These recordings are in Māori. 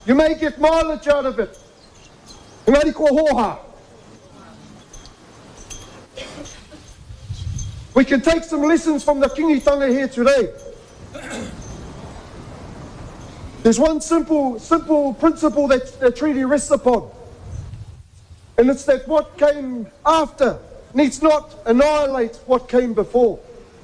You may get mileage out of it. Engari ko hoha. We can take some lessons from the kingitanga here today. There's one simple principle that the treaty rests upon. And it's that what came after needs not annihilate what came before.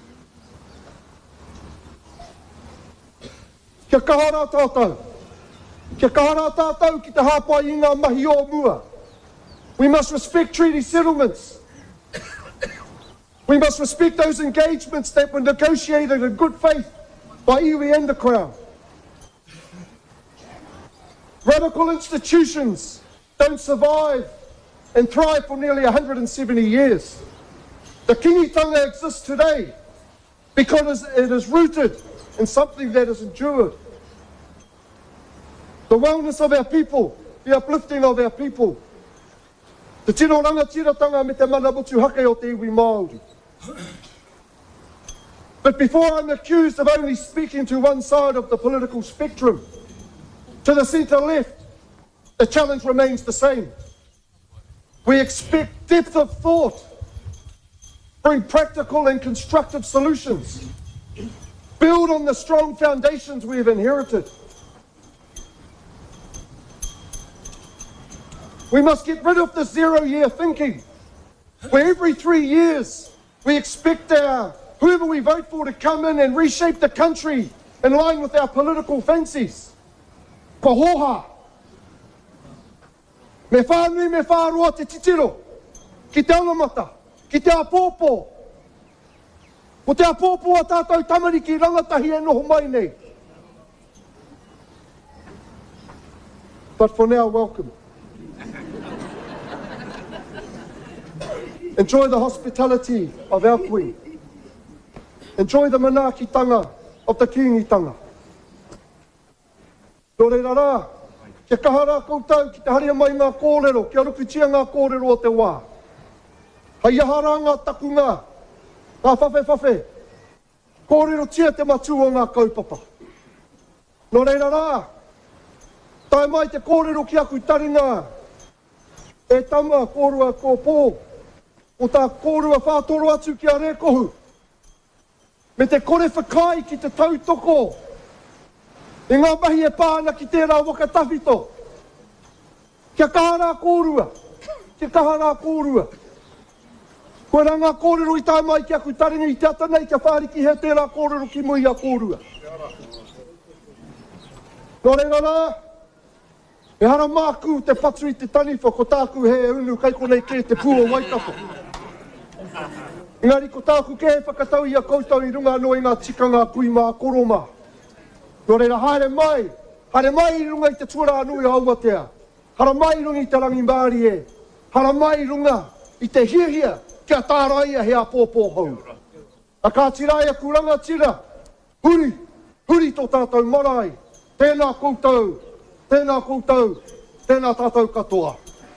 Kia kahara tātou. Kia kahara tātou ki te hāpai i ngā mahi o mua. We must respect treaty settlements. We must respect those engagements that were negotiated in good faith by iwi and the Crown. Radical institutions don't survive and thrive for nearly 170 years. The kingitanga exists today because it is rooted in something that has endured. The wellness of our people, the uplifting of our people. Te tino rangatiratanga me te manabutu hake o te iwi Māori. But before I'm accused of only speaking to one side of the political spectrum, to the centre-left, the challenge remains the same. We expect depth of thought, bring practical and constructive solutions, build on the strong foundations we have inherited. We must get rid of the zero-year thinking, where every 3 years we expect whoever we vote for to come in and reshape the country in line with our political fancies. Ko hoha. Me whānui me whāroa te titiro, ki te angamata, ki te apōpō. Ko te apōpō a tātou tamariki rangatahi e noho mai nei. But for now, welcome. Enjoy the hospitality of our Queen. Enjoy the manaakitanga of the kingitanga. Nō reira rā, kia kahara koutou ki te haria mai ngā kōrero, kia rukutia ngā kōrero o te wā. Hai ahara ngā takunga, ngā whawhe, kōrero tia te matu o ngā kaupapa. Nō reira rā, tae mai te kōrero ki aku taringa, e tama kōrua kō pō, o tā kōrua whātoro atu ki a rekohu. Me te kore whakai ki te tautoko, e ngā mahi e pāna ki tērā waka tawhito. Kia kahara kōrua, kia kahara kōrua. Koe rā ngā kōrero i tā mai ki aku taringa i te atanei kia whāriki he tērā kōrero ki mui a kōrua. Nō reira rā, e hara māku te whatu i te taniwha ko tāku he unu kai konei ke te pua waikapo. Engari ko tāku ke he whakatau i a koutou i runga no i ngā tikanga kui mā koroma. Nō reira haere mai i runga i te tuara anui a Awatea. Hara mai i runga i te rangi Māori e. Hara mai i runga i te hiahia kia tāraia he a pōpō hau. A kā tiraia kuranga tira, huri tō tātou marae, tēnā koutou, tēnā tātou katoa.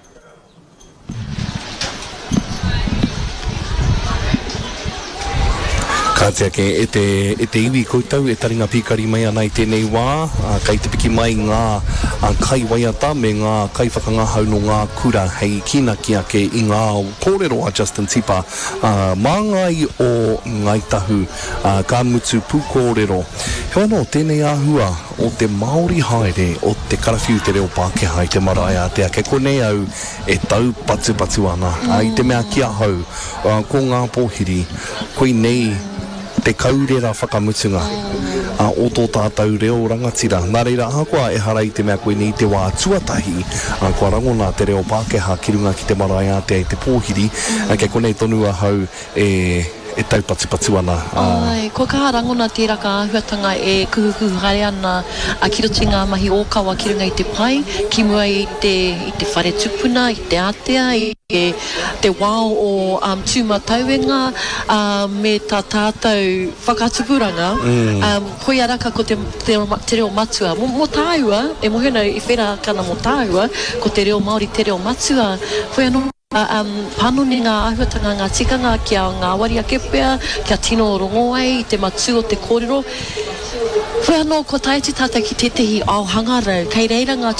Ka tea ke e te iwi koutou e taringa pikari mai ana i tēnei wā, kai te piki mai ngā kai waiata me ngā kai whakangahau no ngā kura hei kina ki ake i ngā kōrero a Justin Tipa, māngai o Ngaitahu, ka mutu pūkōrero. Hewa no, tēnei āhua o te Māori haere o te karawhiu te reo Pākehā i te marae a te ake konei au e tau patu ana. I te mea kia hau, ko ngā pōhiri, koe nei te kaurera whakamutunga o tō tātou reo rangatira. Nā reira ākoa e hara i te mea koe nei te wā tuatahi, kua rangona te reo Pākehā ki runga ki te marae a te pōhiri, kei konei tonu a hau e tau patu ana. Ai, ko ka rangona te raka āhuatanga e kuhukuhu hare ana a ki roti ngā mahi ōkawa ki runga i te pai, ki mua i te whare tupuna, i te atea, i te wao o tūmatauenga me tā tātou whakatupuranga. Hoi araka ko te reo matua. Mo tāua, e mohena i whera kana mo tāua, ko te reo Māori te reo matua. Hoi anō panoni ngā āhuatanga, ngā tikanga kia ngā wari a kepea, kia tino rongo ai, te matu o te kōrero. Whea no ko taiti tata ki te tehi ao hangarau, kei reira ngā